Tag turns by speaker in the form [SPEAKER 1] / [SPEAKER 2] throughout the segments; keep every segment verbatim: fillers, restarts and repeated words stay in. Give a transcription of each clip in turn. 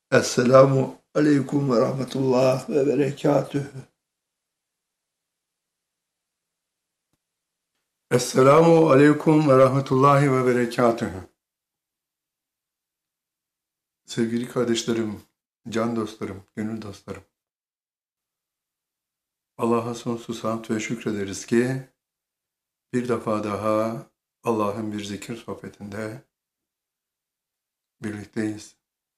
[SPEAKER 1] Esselamu aleyküm ve rahmetullah ve berekatühü. Esselamu aleyküm ve rahmetullahi ve berekatühü. Sevgili kardeşlerim, can dostlarım, gönül dostlarım. Allah'a sonsuz hamd ve şükrederiz ki bir defa daha Allah'ın bir zikir sohbetinde birlikteyiz.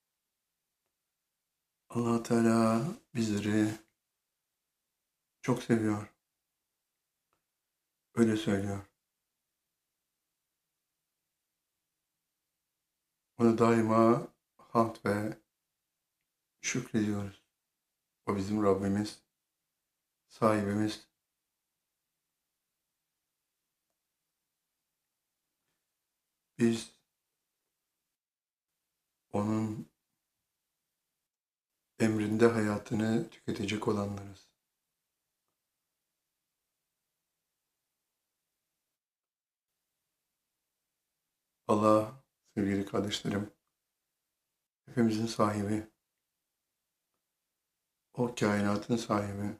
[SPEAKER 1] Allah Teala bizleri çok seviyor. Öyle söylüyor. Ona daima hamd ve şükrediyoruz. O bizim Rabbimiz, sahibimiz. Biz onun emrinde hayatını tüketecek olanlarız. Allah, sevgili kardeşlerim, hepimizin sahibi, o kainatın sahibi.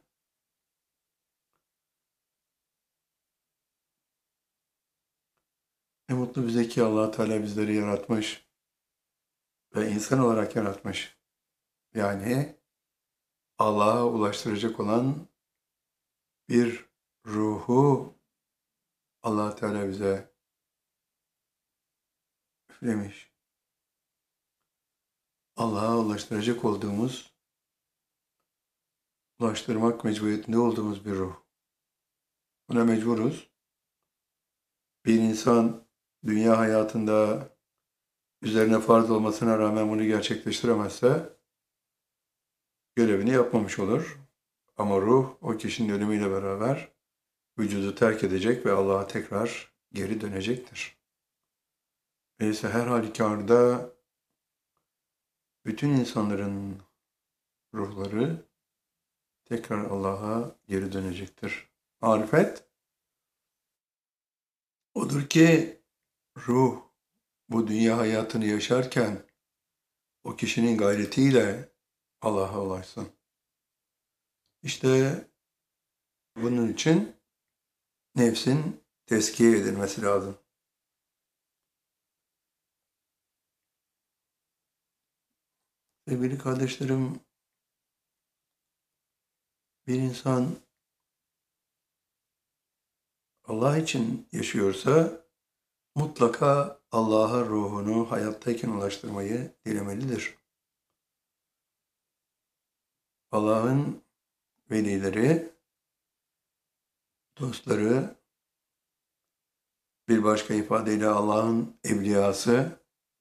[SPEAKER 1] Ne mutlu bize ki Allah Teala bizleri yaratmış ve insan olarak yaratmış. Yani Allah'a ulaştıracak olan bir ruhu Allah Teala bize üflemiş. Allah'a ulaştıracak olduğumuz, ulaştırmak mecburiyetinde olduğumuz bir ruh. Buna mecburuz. Bir insan dünya hayatında üzerine farz olmasına rağmen bunu gerçekleştiremezse görevini yapmamış olur. Ama ruh o kişinin ölümüyle beraber vücudu terk edecek ve Allah'a tekrar geri dönecektir. Öyleyse her halükarda bütün insanların ruhları tekrar Allah'a geri dönecektir. Marifet odur ki ruh bu dünya hayatını yaşarken o kişinin gayretiyle Allah'a ulaşsın. İşte bunun için nefsin tezkiye edilmesi lazım. Sevgili kardeşlerim, bir insan Allah için yaşıyorsa mutlaka Allah'a ruhunu hayattayken ulaştırmayı dilemelidir. Allah'ın velileri, dostları, bir başka ifadeyle Allah'ın evliyası,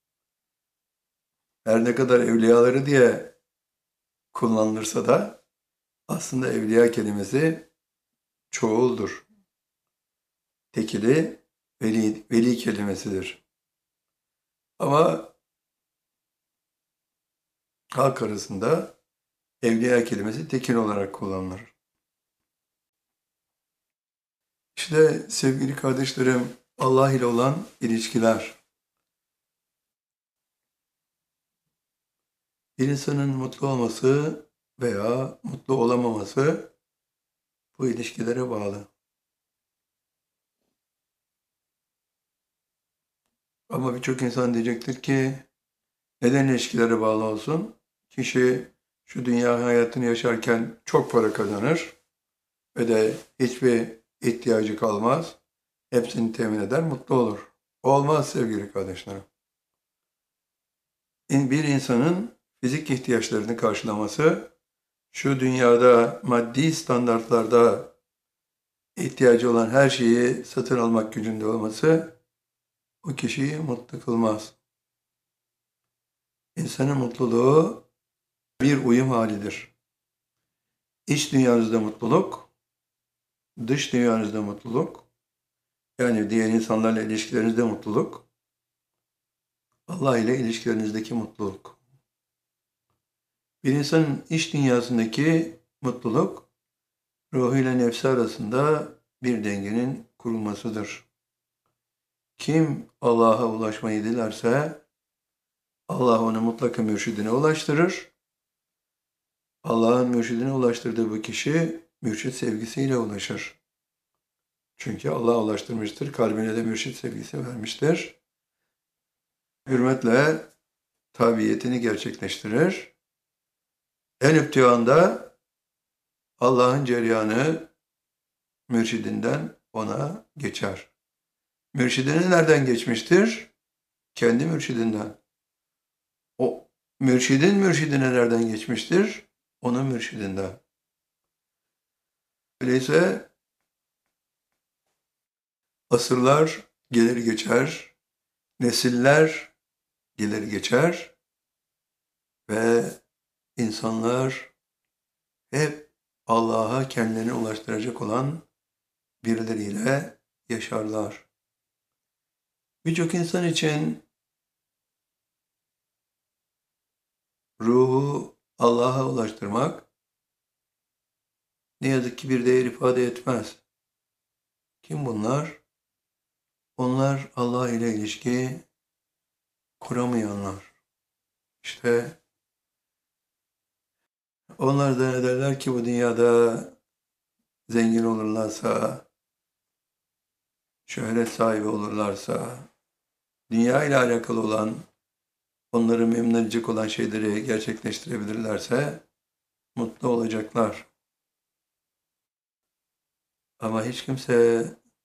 [SPEAKER 1] her ne kadar evliyaları diye kullanılırsa da aslında evliya kelimesi çoğuldur. Tekili veli, veli kelimesidir. Ama halk arasında evliya kelimesi tekil olarak kullanılır. İşte sevgili kardeşlerim, Allah ile olan ilişkiler. Bir insanın mutlu olması veya mutlu olamaması bu ilişkilere bağlı. Ama birçok insan diyecektir ki neden ilişkilere bağlı olsun? Kişi şu dünya hayatını yaşarken çok para kazanır ve de hiçbir ihtiyacı kalmaz. Hepsini temin eder, mutlu olur. Olmaz sevgili kardeşlerim. Bir insanın fizik ihtiyaçlarını karşılaması, şu dünyada maddi standartlarda ihtiyacı olan her şeyi satın almak gücünde olması o kişiyi mutlu kılmaz. İnsanın mutluluğu bir uyum halidir. İç dünyanızda mutluluk, dış dünyanızda mutluluk, yani diğer insanlarla ilişkilerinizde mutluluk, Allah ile ilişkilerinizdeki mutluluk. Bir insanın iç dünyasındaki mutluluk, ruhuyla nefsi arasında bir dengenin kurulmasıdır. Kim Allah'a ulaşmayı dilerse, Allah onu mutlaka mürşidine ulaştırır. Allah'ın mürşidine ulaştırdığı bu kişi mürşid sevgisiyle ulaşır. Çünkü Allah ulaştırmıştır, kalbine de mürşid sevgisi vermiştir. Hürmetle tabiyetini gerçekleştirir. En iptihanda Allah'ın cereyanı mürşidinden ona geçer. Mürşidine nereden geçmiştir? Kendi mürşidinden. O mürşidin mürşidine nereden geçmiştir? Onun mürşidinden. Öyleyse asırlar gelir geçer, nesiller gelir geçer ve insanlar hep Allah'a kendilerini ulaştıracak olan birileriyle yaşarlar. Birçok insan için ruhu Allah'a ulaştırmak ne yazık ki bir değer ifade etmez. Kim bunlar? Onlar Allah ile ilişki kuramayanlar. İşte onlar da ne derler ki bu dünyada zengin olurlarsa, şöhret sahibi olurlarsa, dünya ile alakalı olan, onları memnun edecek olan şeyleri gerçekleştirebilirlerse mutlu olacaklar. Ama hiç kimse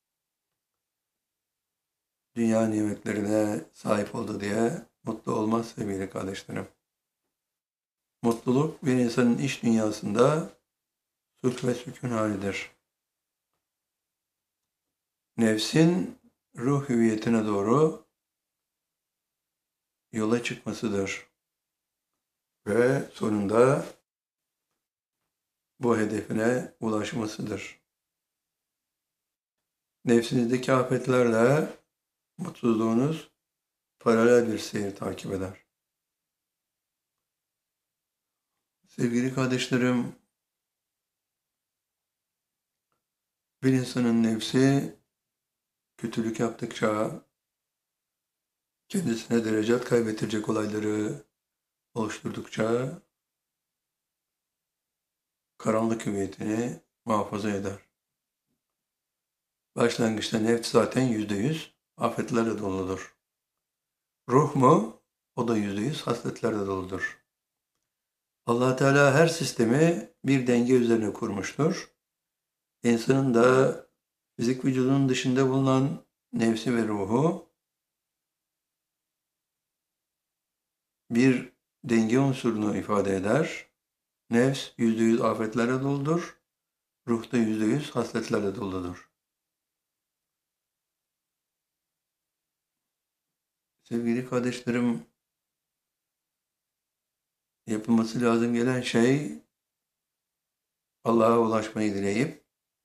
[SPEAKER 1] dünya nimetlerine sahip oldu diye mutlu olmaz sevgili kardeşlerim. Mutluluk bir insanın iç dünyasında sulh ve sükun halidir. Nefsin ruh hüviyetine doğru yola çıkmasıdır. Ve sonunda bu hedefine ulaşmasıdır. Nefsinizdeki afetlerle mutsuzluğunuz paralel bir seyir takip eder. Sevgili kardeşlerim, bir insanın nefsi kötülük yaptıkça kendisine derecat kaybettirecek olayları oluşturdukça karanlık hüviyetini muhafaza eder. Başlangıçta nefs zaten yüzde yüz afetlerle doludur. Ruh mu? O da yüzde yüz hasletlerle doludur. Allah Teala her sistemi bir denge üzerine kurmuştur. İnsanın da fizik vücudunun dışında bulunan nefsi ve ruhu bir denge unsurunu ifade eder. Nefs yüzde yüz afetlerle doludur. Ruh da yüzde yüz hasletlerle doludur. Sevgili kardeşlerim, yapılması lazım gelen şey Allah'a ulaşmayı dileyip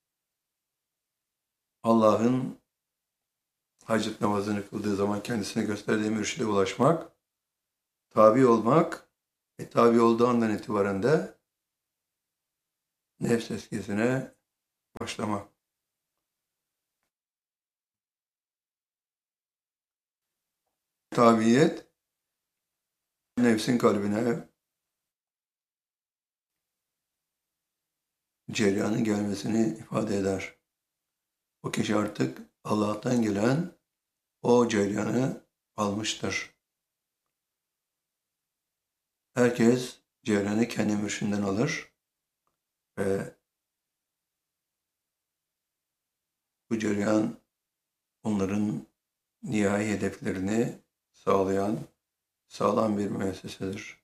[SPEAKER 1] Allah'ın hacet namazını kıldığı zaman kendisine gösterdiği mürşide ulaşmak, tabi olmak ve tabi olduğu andan itibaren de nefs eskisine başlamak. Tabiyet, nefsin kalbine cereyanın gelmesini ifade eder. O kişi artık Allah'tan gelen o cereyanı almıştır. Herkes cereyanı kendi mürşidinden alır ve bu cereyan onların nihai hedeflerini sağlayan sağlam bir müessesedir.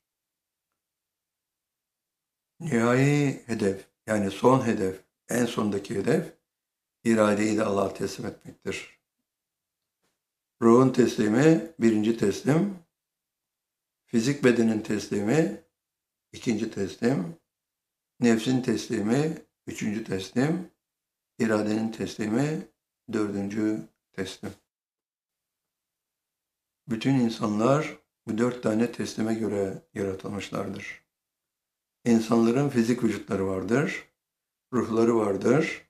[SPEAKER 1] Nihai hedef, yani son hedef, en sondaki hedef, iradeyi de Allah'a teslim etmektir. Ruhun teslimi birinci teslim, fizik bedenin teslimi ikinci teslim, nefsin teslimi üçüncü teslim, iradenin teslimi dördüncü teslim. Bütün insanlar bu dört tane teslime göre yaratılmışlardır. İnsanların fizik vücutları vardır, ruhları vardır,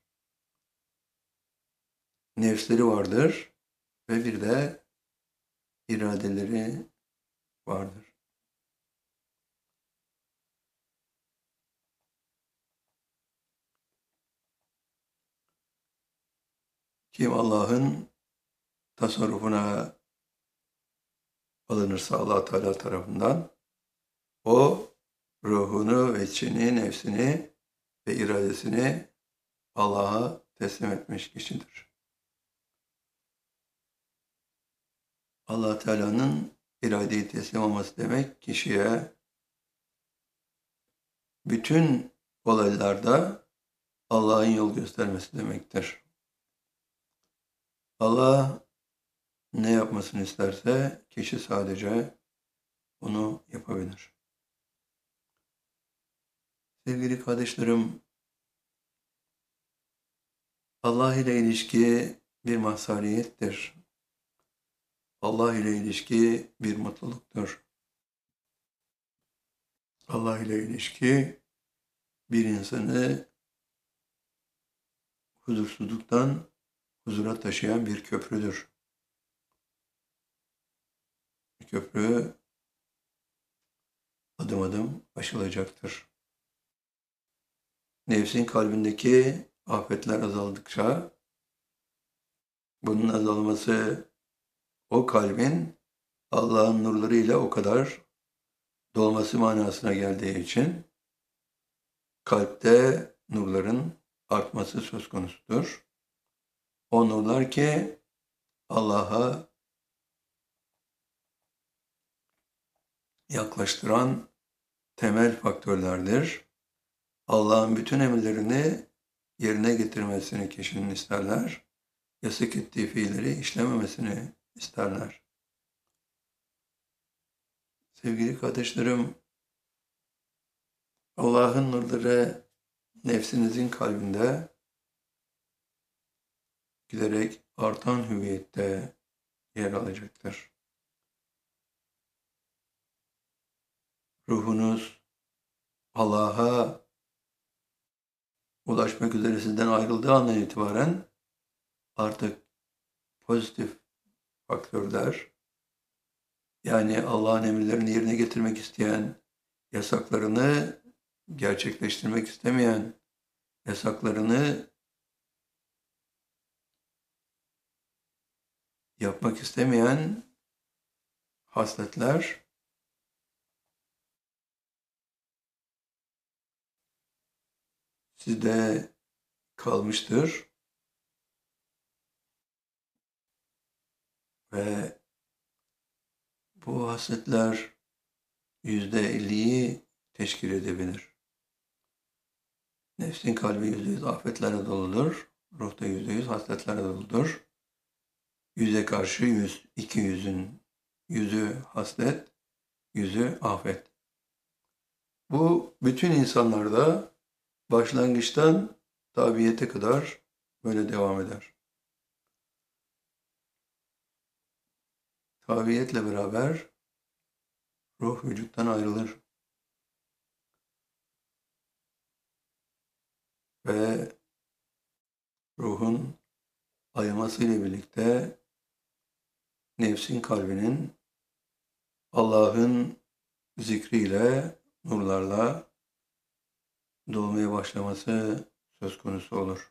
[SPEAKER 1] nefsleri vardır ve bir de iradeleri vardır. Kim Allah'ın tasarrufuna alınırsa Allah Teala tarafından, o ruhunu ve içini, nefsini ve iradesini Allah'a teslim etmiş kişidir. Allah Teala'nın iradeyi teslim olması demek, kişiye bütün olaylarda Allah'ın yol göstermesi demektir. Allah ne yapmasını isterse kişi sadece onu yapabilir. Sevgili kardeşlerim, Allah ile ilişki bir mazhariyettir. Allah ile ilişki bir mutluluktur. Allah ile ilişki bir insanı huzursuzluktan huzura taşıyan bir köprüdür. Köprü adım adım aşılacaktır. Nefsin kalbindeki afetler azaldıkça, bunun azalması o kalbin Allah'ın nurlarıyla o kadar dolması manasına geldiği için kalpte nurların artması söz konusudur. O nurlar ki Allah'a yaklaştıran temel faktörlerdir. Allah'ın bütün emirlerini yerine getirmesini kişinin isterler. Yasak ettiği fiilleri işlememesini isterler. Sevgili kardeşlerim, Allah'ın nurları nefsinizin kalbinde giderek artan hüviyette yer alacaktır. Ruhunuz Allah'a ulaşmak üzere sizden ayrıldığı andan itibaren artık pozitif faktörler, yani Allah'ın emirlerini yerine getirmek isteyen, yasaklarını gerçekleştirmek istemeyen, yasaklarını yapmak istemeyen hasletler sizde kalmıştır ve bu hasletler yüzde elliyi teşkil edebilir. Nefsin kalbi yüzde yüz afetlerle doludur, ruhta yüzde yüz hasletlerle doludur. Yüze karşı yüz, iki yüzün yüzü haslet, yüzü afet. Bu bütün insanlarda başlangıçtan tabiyete kadar böyle devam eder. Tabiyetle beraber ruh vücuttan ayrılır. Ve ruhun ayılmasıyla birlikte nefsin kalbinin Allah'ın zikriyle, nurlarla dolmaya başlaması söz konusu olur.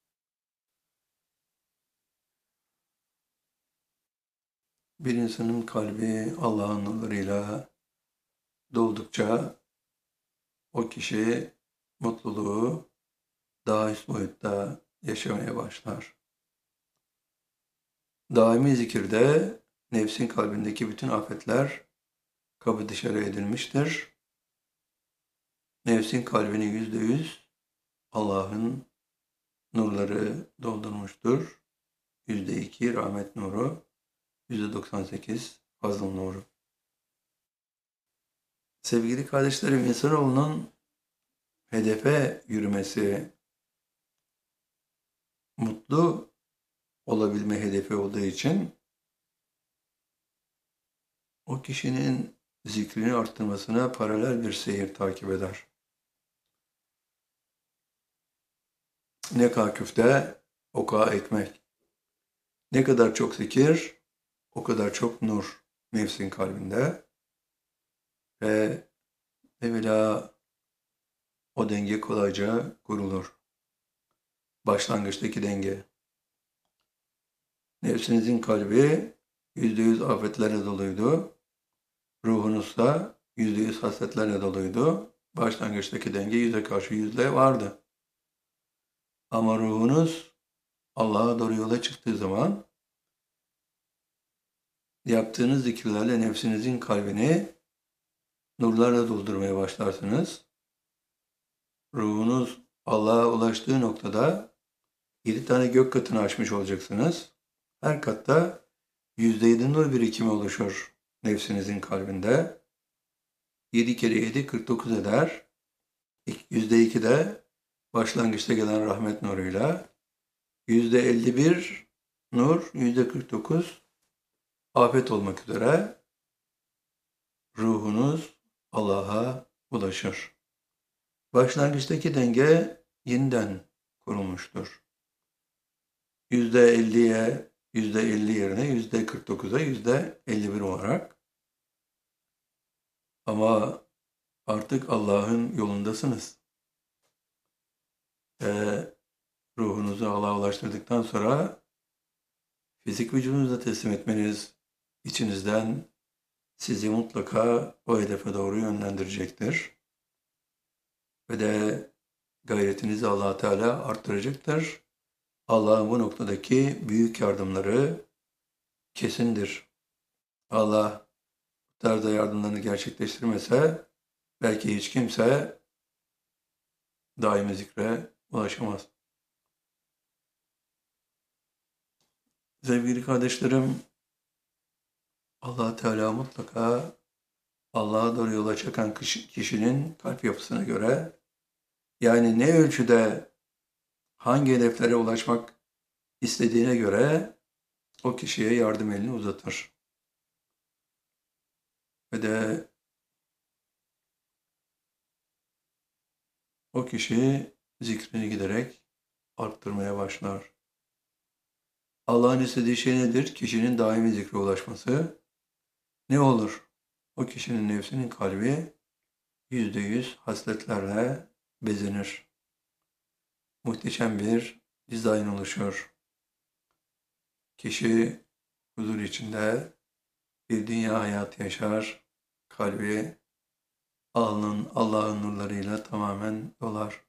[SPEAKER 1] Bir insanın kalbi Allah'ın nurlarıyla doldukça o kişi mutluluğu daha üst boyutta yaşamaya başlar. Daimi zikirde nefsin kalbindeki bütün afetler kapı dışarı edilmiştir. Nefsin kalbini yüzde yüz Allah'ın nurları doldurmuştur. Yüzde iki rahmet nuru, yüzde doksan sekiz fazıl nuru. Sevgili kardeşlerim, insanoğlunun hedefe yürümesi, mutlu olabilme hedefi olduğu için o kişinin zikrini arttırmasına paralel bir seyir takip eder. Ne kadar küfte, o kadar ekmek. Ne kadar çok zikir, o kadar çok nur nefsin kalbinde. ve evvela o denge kolayca kurulur. Başlangıçtaki denge. Nefsinizin kalbi yüzde yüz afetlerle doluydu. Ruhunuz da yüzde yüz hasletlerle doluydu. Başlangıçtaki denge yüze karşı yüzle vardı. Ama ruhunuz Allah'a doğru yola çıktığı zaman yaptığınız zikirlerle nefsinizin kalbini nurlarla doldurmaya başlarsınız. Ruhunuz Allah'a ulaştığı noktada yedi tane gök katını aşmış olacaksınız. Her katta yüzde yedi nur birikimi oluşur nefsinizin kalbinde. Yedi kere yedi kırk dokuz eder. yüzde iki de başlangıçta gelen rahmet nuruyla. yüzde elli bir nur, yüzde kırk dokuz afet olmak üzere ruhunuz Allah'a ulaşır. Başlangıçtaki denge yeniden kurulmuştur. yüzde elliye, yüzde elli yerine yüzde kırk dokuza, yüzde elli bir olarak. Ama artık Allah'ın yolundasınız. Ve ruhunuzu Allah'a ulaştırdıktan sonra fizik vücudunuza teslim etmeniz içinizden sizi mutlaka o hedefe doğru yönlendirecektir. Ve de gayretinizi Allah Teala arttıracaktır. Allah'ın bu noktadaki büyük yardımları kesindir. Allah bu tarzda yardımlarını gerçekleştirmese belki hiç kimse daimi zikre ulaşamaz. Sevgili kardeşlerim, Allah Teala mutlaka Allah'a doğru yola çıkan kişinin kalp yapısına göre, yani ne ölçüde hangi hedeflere ulaşmak istediğine göre o kişiye yardım elini uzatır. Ve de o kişi zikrini giderek arttırmaya başlar. Allah'ın istediği şey nedir? Kişinin daimi zikre ulaşması. Ne olur? O kişinin nefsinin kalbi yüzde yüz hasletlerle bezenir. Muhteşem bir dizayn oluşur. Kişi huzur içinde bir dünya hayatı yaşar. Kalbi Allah'ın Allah'ın nurlarıyla tamamen dolar.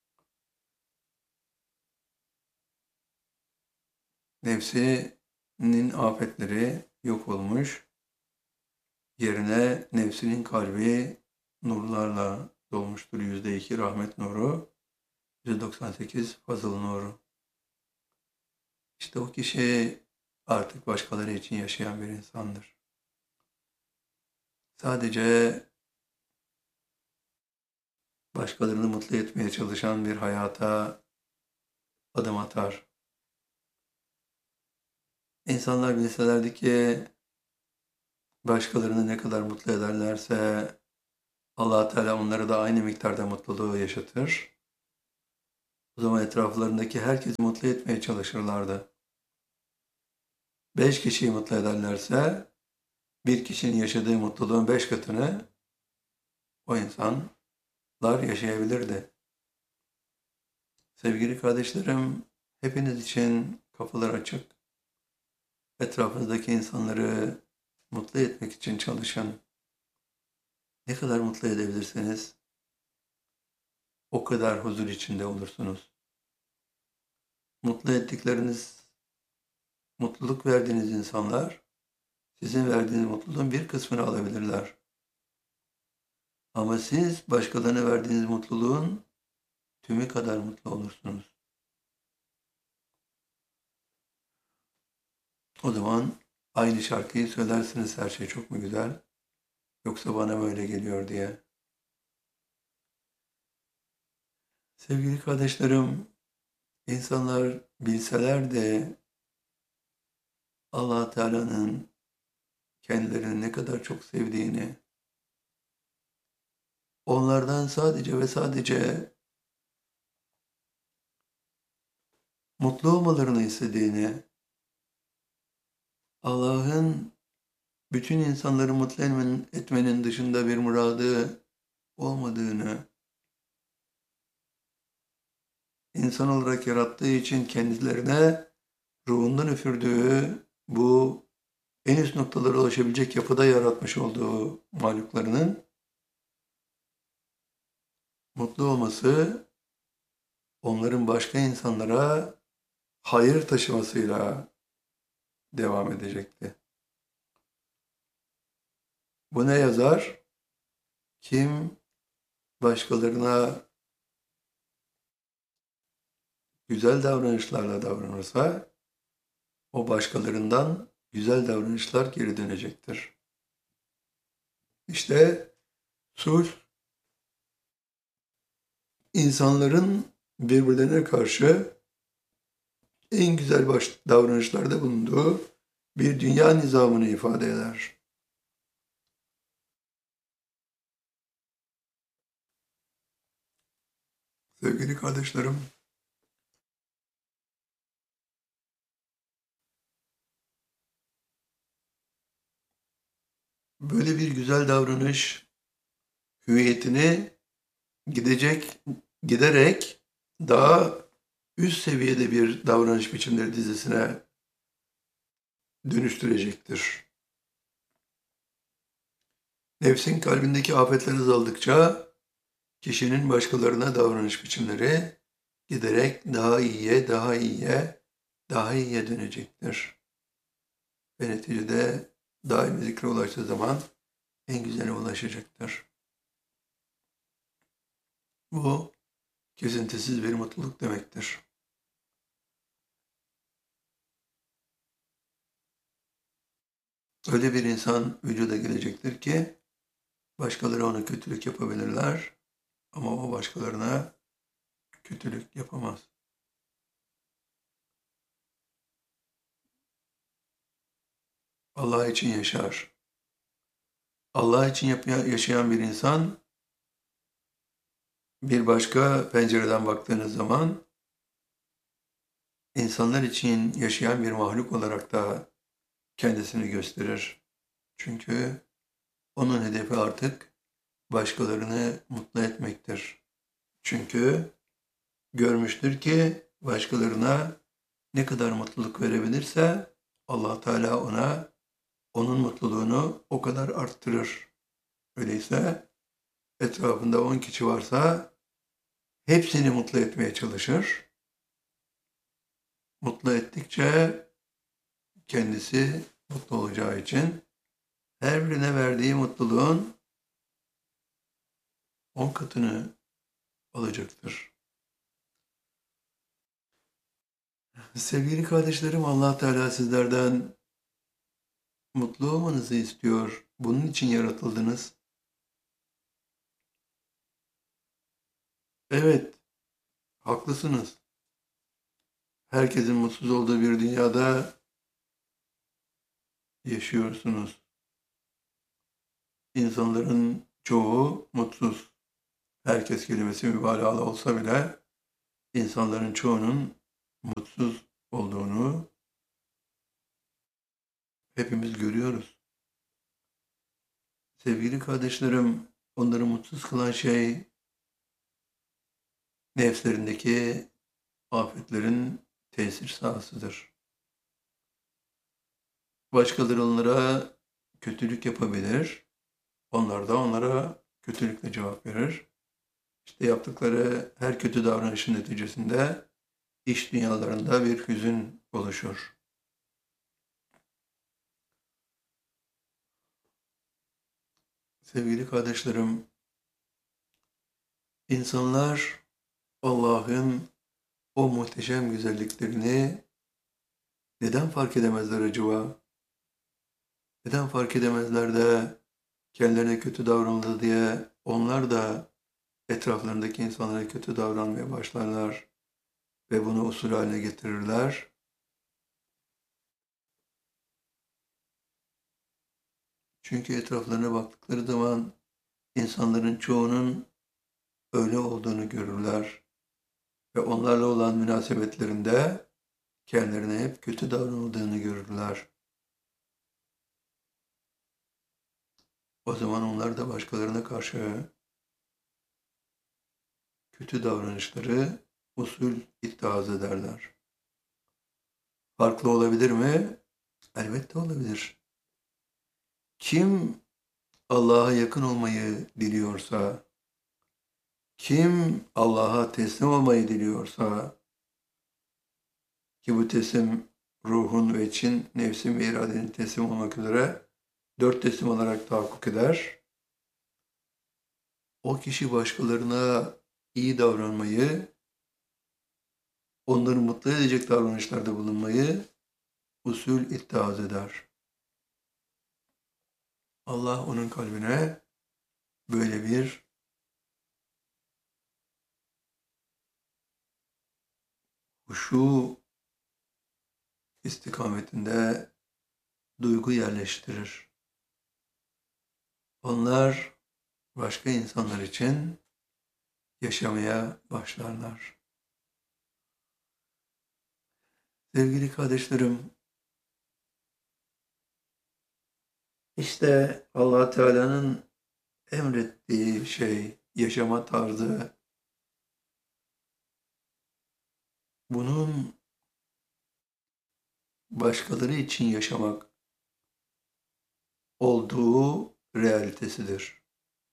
[SPEAKER 1] Nefsinin afetleri yok olmuş. Yerine nefsinin kalbi nurlarla dolmuştur. Yüzde iki rahmet nuru, yüzde doksan sekiz fazıl nuru. İşte o kişi artık başkaları için yaşayan bir insandır. Sadece başkalarını mutlu etmeye çalışan bir hayata adım atar. İnsanlar bilselerdi ki başkalarını ne kadar mutlu ederlerse Allah Teala onlara da aynı miktarda mutluluğu yaşatır. O zaman etraflarındaki herkesi mutlu etmeye çalışırlardı. Beş kişiyi mutlu ederlerse bir kişinin yaşadığı mutluluğun beş katını o insanlar yaşayabilirdi. Sevgili kardeşlerim, hepiniz için kafalar açık. Etrafınızdaki insanları mutlu etmek için çalışın. Ne kadar mutlu edebilirseniz o kadar huzur içinde olursunuz. Mutlu ettikleriniz, mutluluk verdiğiniz insanlar sizin verdiğiniz mutluluğun bir kısmını alabilirler. Ama siz başkalarına verdiğiniz mutluluğun tümü kadar mutlu olursunuz. O zaman aynı şarkıyı söylersiniz, her şey çok mu güzel, yoksa bana mı öyle geliyor diye. Sevgili kardeşlerim, insanlar bilseler de Allah Teala'nın kendilerini ne kadar çok sevdiğini, onlardan sadece ve sadece mutlu olmalarını istediğini, Allah'ın bütün insanları mutlu etmenin, etmenin dışında bir muradı olmadığını, insan olarak yarattığı için kendilerine ruhundan üfürdüğü bu en üst noktalara ulaşabilecek yapıda yaratmış olduğu mahluklarının mutlu olması, onların başka insanlara hayır taşımasıyla devam edecekti. Bu ne yazar? Kim başkalarına güzel davranışlarla davranırsa, o başkalarından güzel davranışlar geri dönecektir. İşte sulh, insanların birbirlerine karşı en güzel baş davranışlarda bulunduğu bir dünya nizamını ifade eder. Sevgili kardeşlerim, böyle bir güzel davranış hüviyetini gidecek, giderek daha üst seviyede bir davranış biçimleri dizisine dönüştürecektir. Nefsin kalbindeki afetler azaldıkça kişinin başkalarına davranış biçimleri giderek daha iyiye, daha iyiye, daha iyiye dönecektir. Ve neticede daimi zikre ulaştığı zaman en güzele ulaşacaktır. Bu kesintisiz bir mutluluk demektir. Öyle bir insan vücuda gelecektir ki başkaları ona kötülük yapabilirler ama o başkalarına kötülük yapamaz. Allah için yaşar. Allah için yaşayan bir insan bir başka pencereden baktığınız zaman insanlar için yaşayan bir mahluk olarak da kendisini gösterir. Çünkü onun hedefi artık başkalarını mutlu etmektir. Çünkü görmüştür ki başkalarına ne kadar mutluluk verebilirse Allah Teala ona onun mutluluğunu o kadar arttırır. Öyleyse etrafında on kişi varsa hepsini mutlu etmeye çalışır. Mutlu ettikçe kendisi mutlu olacağı için her birine verdiği mutluluğun on katını alacaktır. Sevgili kardeşlerim, Allah Teala sizlerden mutlu olmanızı istiyor. Bunun için yaratıldınız. Evet, haklısınız. Herkesin mutsuz olduğu bir dünyada yaşıyorsunuz. İnsanların çoğu mutsuz. Herkes kelimesi mübalağalı olsa bile insanların çoğunun mutsuz olduğunu hepimiz görüyoruz. Sevgili kardeşlerim, onları mutsuz kılan şey nefslerindeki afetlerin tesir sahasıdır. Başkaları onlara kötülük yapabilir, onlar da onlara kötülükle cevap verir. İşte yaptıkları her kötü davranışın neticesinde iç dünyalarında bir hüzün oluşur. Sevgili kardeşlerim, insanlar Allah'ın o muhteşem güzelliklerini neden fark edemezler acaba? Neden fark edemezler de kendilerine kötü davranıldı diye onlar da etraflarındaki insanlara kötü davranmaya başlarlar ve bunu usul haline getirirler. Çünkü etraflarına baktıkları zaman insanların çoğunun öyle olduğunu görürler ve onlarla olan münasebetlerinde kendilerine hep kötü davranıldığını görürler. O zaman onlar da başkalarına karşı kötü davranışları usul ittihaz ederler. Farklı olabilir mi? Elbette olabilir. Kim Allah'a yakın olmayı diliyorsa, kim Allah'a teslim olmayı diliyorsa, ki bu teslim ruhun ve için, nefsin ve iradenin teslim olmak üzere dört teslim olarak tahakkuk eder. O kişi başkalarına iyi davranmayı, onları mutlu edecek davranışlarda bulunmayı usul ittihaz eder. Allah onun kalbine böyle bir huşu istikametinde duygu yerleştirir. Onlar başka insanlar için yaşamaya başlarlar. Sevgili kardeşlerim, işte Allah Teala'nın emrettiği şey, yaşama tarzı, bunun başkaları için yaşamak olduğu realitesidir.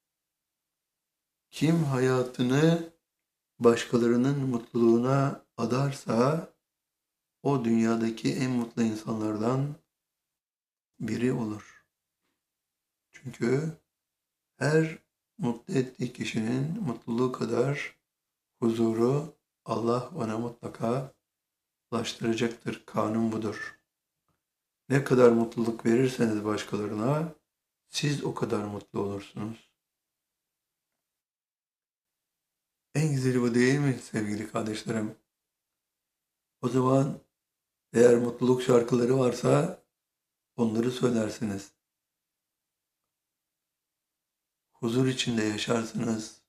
[SPEAKER 1] Kim hayatını başkalarının mutluluğuna adarsa, o dünyadaki en mutlu insanlardan biri olur. Çünkü her mutlu ettiği kişinin mutluluğu kadar huzuru Allah ona mutlaka ulaştıracaktır. Kanun budur. Ne kadar mutluluk verirseniz başkalarına, siz o kadar mutlu olursunuz. En güzeli bu değil mi sevgili kardeşlerim? O zaman eğer mutluluk şarkıları varsa onları söylersiniz. Huzur içinde yaşarsınız.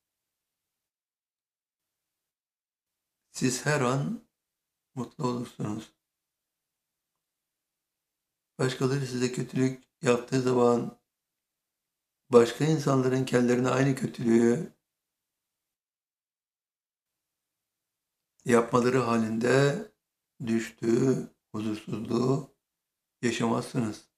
[SPEAKER 1] Siz her an mutlu olursunuz. Başkaları size kötülük yaptığı zaman başka insanların kendilerine aynı kötülüğü yapmaları halinde düştüğü huzursuzluğu yaşamazsınız.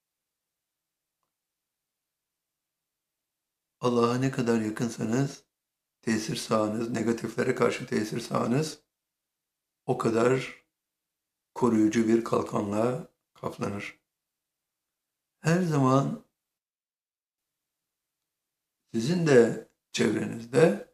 [SPEAKER 1] Allah'a ne kadar yakınsanız, tesir sahanız, negatiflere karşı tesir sahanız o kadar koruyucu bir kalkanla kaplanır. Her zaman sizin de çevrenizde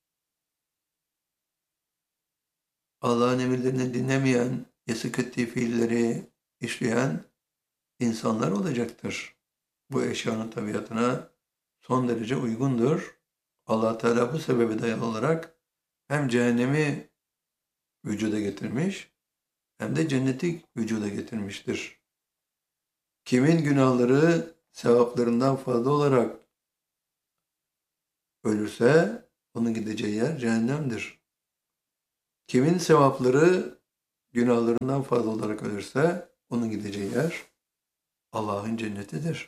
[SPEAKER 1] Allah'ın emirlerini dinlemeyen, yasak ettiği fiilleri işleyen insanlar olacaktır. Bu eşyanın tabiatına son derece uygundur. Allah Teala bu sebebe dayalı olarak hem cehennemi vücuda getirmiş hem de cenneti vücuda getirmiştir. Kimin günahları sevaplarından fazla olarak ölürse onun gideceği yer cehennemdir. Kimin sevapları günahlarından fazla olarak ölürse onun gideceği yer Allah'ın cennetidir.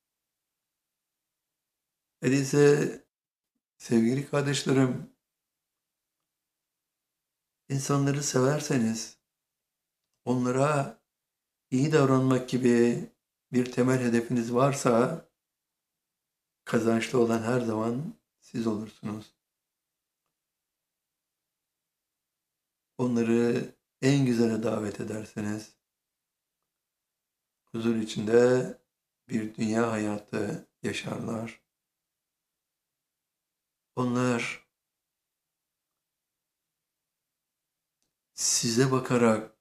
[SPEAKER 1] Öyleyse sevgili kardeşlerim, insanları severseniz, onlara iyi davranmak gibi bir temel hedefiniz varsa, kazançlı olan her zaman siz olursunuz. Onları en güzele davet ederseniz, huzur içinde bir dünya hayatı yaşarlar. Onlar size bakarak,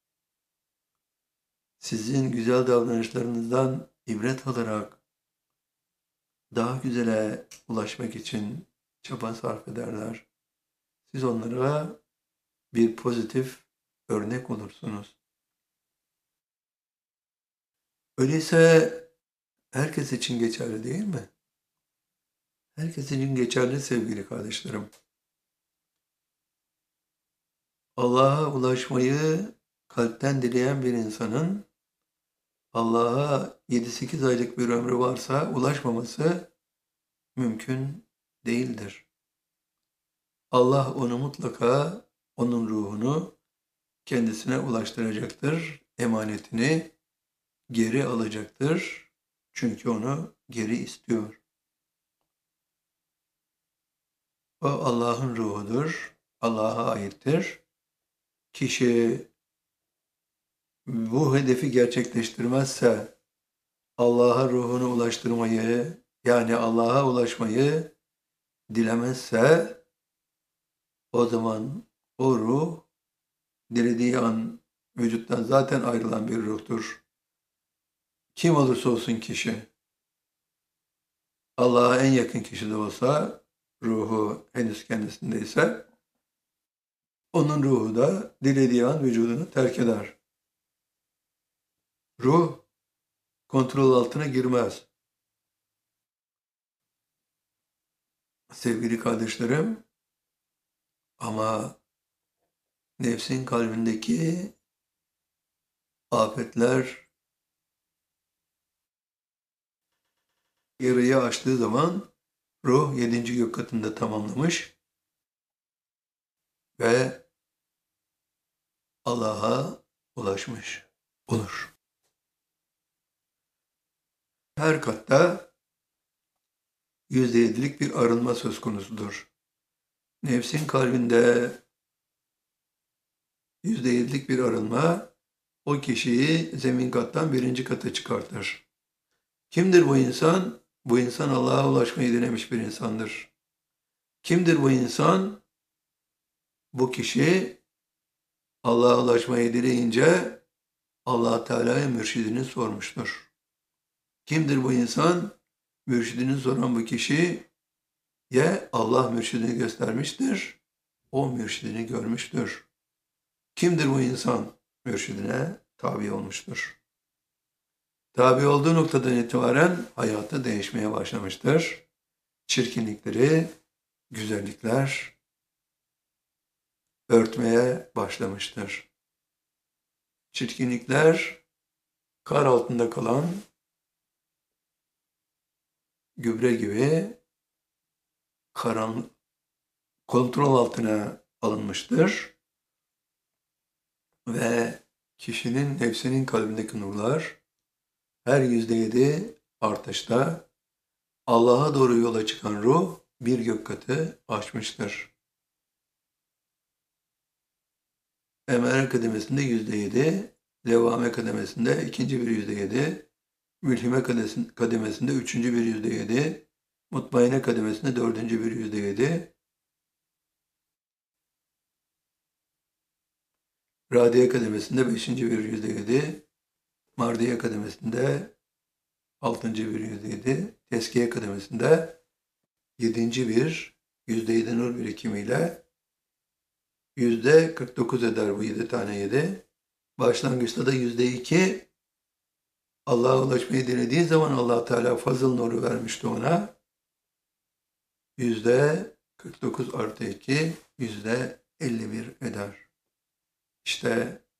[SPEAKER 1] sizin güzel davranışlarınızdan ibret alarak daha güzele ulaşmak için çaba sarf ederler. Siz onlara bir pozitif örnek olursunuz. Öyleyse herkes için geçerli değil mi? Herkes için geçerli sevgili kardeşlerim. Allah'a ulaşmayı kalpten dileyen bir insanın Allah'a yedi sekiz aylık bir ömrü varsa ulaşmaması mümkün değildir. Allah onu mutlaka, onun ruhunu kendisine ulaştıracaktır. Emanetini geri alacaktır. Çünkü onu geri istiyor. O Allah'ın ruhudur. Allah'a aittir. Kişi bu hedefi gerçekleştirmezse Allah'a ruhunu ulaştırmayı, yani Allah'a ulaşmayı dilemezse o zaman o ruh dilediği an vücuttan zaten ayrılan bir ruhtur. Kim olursa olsun kişi, Allah'a en yakın kişi de olsa, ruhu henüz kendisindeyse, onun ruhu da dilediği an vücudunu terk eder. Ruh kontrol altına girmez. Sevgili kardeşlerim, ama nefsin kalbindeki afetler yarıyı aştığı zaman ruh yedinci gök katında tamamlamış ve Allah'a ulaşmış olur. Her katta yüzde yedilik bir arınma söz konusudur. Nefsin kalbinde yüzde yedilik bir arınma o kişiyi zemin kattan birinci kata çıkartır. Kimdir bu insan? Bu insan Allah'a ulaşmayı denemiş bir insandır. Kimdir bu insan? Bu kişi Allah'a ulaşmayı dileyince Allah Teala'ya mürşidini sormuştur. Kimdir bu insan? Mürşidini soran bu kişiye Allah mürşidini göstermiştir. O mürşidini görmüştür. Kimdir bu insan? Mürşidine tabi olmuştur. Tabi olduğu noktadan itibaren hayatı değişmeye başlamıştır. Çirkinlikleri, güzellikler örtmeye başlamıştır. Çirkinlikler kar altında kalan gübre gibi karanlık kontrol altına alınmıştır. Ve kişinin nefsinin kalbindeki nurlar her yüzde yedi artışta Allah'a doğru yola çıkan ruh bir gök katı aşmıştır. Emare kademesinde yüzde yedi, Levvame kademesinde ikinci bir yüzde yedi, Mülhime kademesinde üçüncü bir yüzde yedi, Mutmainne kademesinde dördüncü bir yüzde yedi, Radiye kademesinde beşinci bir yüzde yedi, Mardiye kademesinde altıncı bir yüzde yedi, Teskiye kademesinde yedinci bir yüzde yedi nur birikimiyle yüzde kırk dokuz eder bu yedi tane yedi. Başlangıçta da yüzde iki Allah'a ulaşmayı dilediği zaman Allah Teala fazıl nuru vermişti ona. Yüzde kırk dokuz artı iki yüzde elli bir eder. İşte